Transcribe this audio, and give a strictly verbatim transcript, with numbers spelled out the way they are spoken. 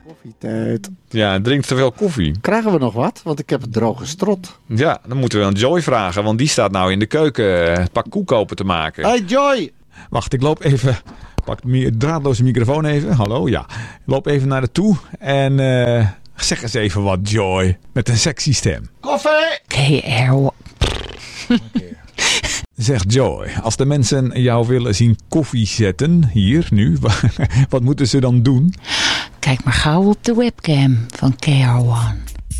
Koffietijd. Ja, drinkt te veel koffie. Krijgen we nog wat? Want ik heb het droge strot. Ja, dan moeten we aan Joy vragen, want die staat nou in de keuken een pak koek open te maken. Hey Joy! Wacht, ik loop even. Pak de draadloze microfoon even. Hallo, ja. Ik loop even naar de toe en uh, zeg eens even wat, Joy. Met een sexy stem. Koffie! K R. Zeg Joy, als de mensen jou willen zien koffie zetten, hier, nu, wat moeten ze dan doen? Kijk maar gauw op de webcam van K R one.